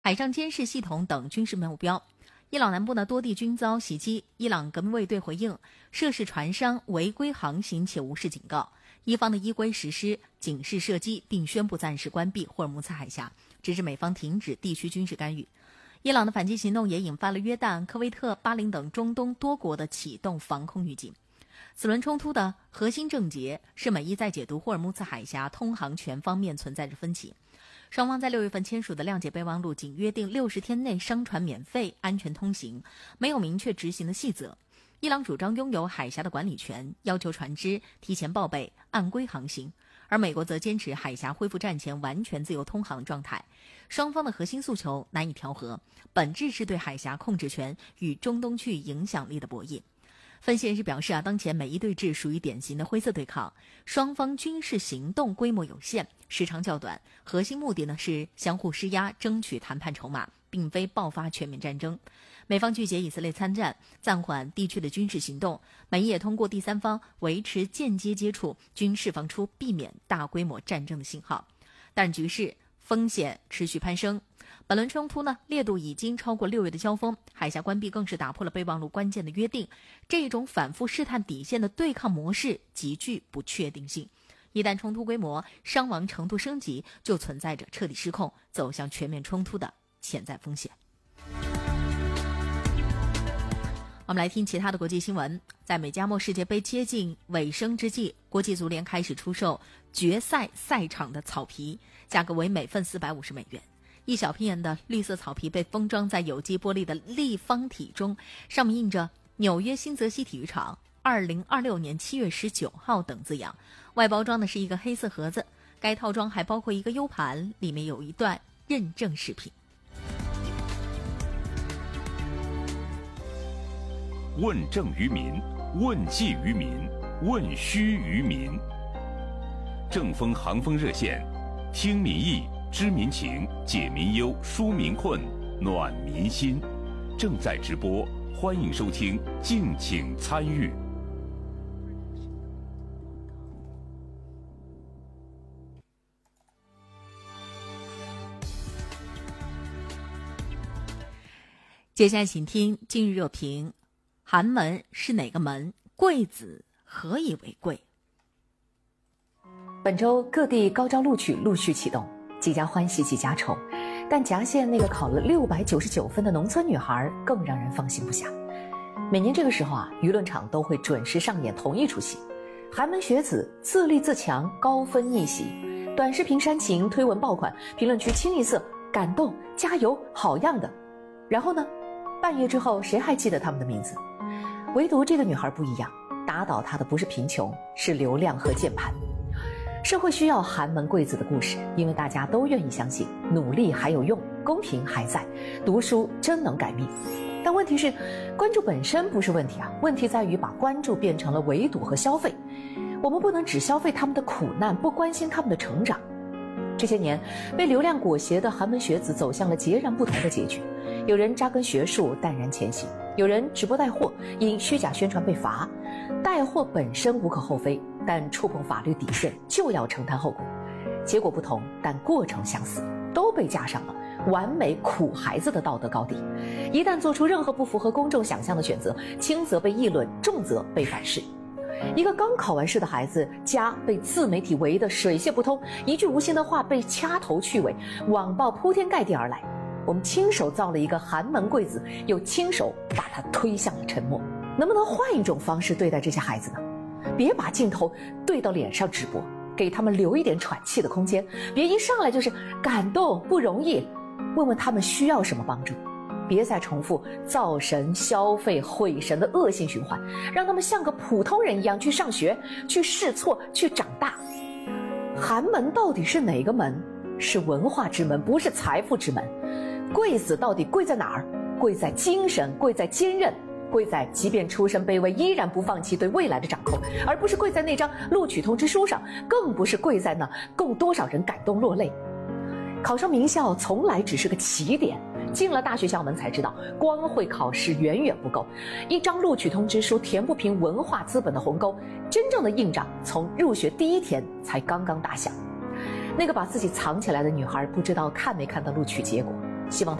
海上监视系统等军事目标。伊朗南部多地均遭袭击，伊朗革命卫队回应涉事船商违规航行且无视警告，伊方依规实施警示射击，并宣布暂时关闭霍尔木兹海峡，直至美方停止地区军事干预。伊朗的反击行动也引发了约旦、科威特、巴林等中东多国的启动防空预警。此轮冲突的核心症结是美伊在解读霍尔木兹海峡通航权方面存在着分歧。双方在6月份签署的谅解备忘录仅约定60天内商船免费安全通行，没有明确执行的细则。伊朗主张拥有海峡的管理权，要求船只提前报备，按规航行，而美国则坚持海峡恢复战前完全自由通航状态。双方的核心诉求难以调和，本质是对海峡控制权与中东区域影响力的博弈。分析人士表示当前美伊对峙属于典型的灰色对抗，双方军事行动规模有限，时长较短，核心目的是相互施压，争取谈判筹码，并非爆发全面战争。美方拒绝以色列参战，暂缓地区的军事行动，美伊也通过第三方维持间接接触，均释放出避免大规模战争的信号。但局势风险持续攀升。本轮冲突烈度已经超过6月的交锋，海峡关闭更是打破了备忘录关键的约定。这种反复试探底线的对抗模式极具不确定性，一旦冲突规模、伤亡程度升级，就存在着彻底失控、走向全面冲突的潜在风险。我们来听其他的国际新闻。在美加墨世界杯接近尾声之际，国际足联开始出售决赛赛场的草皮，价格为每份450美元。一小片的绿色草皮被封装在有机玻璃的立方体中，上面印着纽约新泽西体育场2026年7月19号等字样。外包装的是一个黑色盒子，该套装还包括一个 U 盘，里面有一段认证视频。 问政于民，问计于民，问需于民。正风航风热线，听民意，知民情，解民忧，纾民困，暖民心。正在直播，欢迎收听，敬请参与。 接下来请听今日热评：寒门是哪个门？贵子何以为贵？ 本周各地高招录取陆续启动，几家欢喜几家愁，但夹县那个考了699分的农村女孩更让人放心不下。每年这个时候舆论场都会准时上演同一出戏：寒门学子自立自强，高分逆袭，短视频煽情，推文爆款，评论区清一色感动、加油、好样的。然后呢，半月之后，谁还记得他们的名字？唯独这个女孩不一样，打倒她的不是贫穷，是流量和键盘。社会需要寒门贵子的故事，因为大家都愿意相信努力还有用，公平还在，读书真能改命。但问题是，关注本身不是问题问题在于把关注变成了围堵和消费。我们不能只消费他们的苦难，不关心他们的成长。这些年，被流量裹挟的寒门学子走向了截然不同的结局。有人扎根学术，淡然前行；有人直播带货，因虚假宣传被罚。带货本身无可厚非，但触碰法律底线就要承担后果。结果不同，但过程相似，都被架上了完美苦孩子的道德高地。一旦做出任何不符合公众想象的选择，轻则被议论，重则被反噬。一个刚考完试的孩子，家被自媒体围得水泄不通，一句无心的话被掐头去尾，网暴铺天盖地而来。我们亲手造了一个寒门贵子，又亲手把他推向了沉默。能不能换一种方式对待这些孩子呢？别把镜头对到脸上直播，给他们留一点喘气的空间。别一上来就是感动不容易，问问他们需要什么帮助。别再重复造神、消费、毁神的恶性循环，让他们像个普通人一样去上学，去试错，去长大。寒门到底是哪个门？是文化之门，不是财富之门。贵子到底贵在哪儿？贵在精神，贵在坚韧，贵在即便出身卑微，依然不放弃对未来的掌控，而不是贵在那张录取通知书上，更不是贵在那够多少人感动落泪。考上名校从来只是个起点，进了大学校门才知道，光会考试远远不够，一张录取通知书填不平文化资本的鸿沟，真正的硬仗从入学第一天才刚刚打响。那个把自己藏起来的女孩，不知道看没看到录取结果。 希望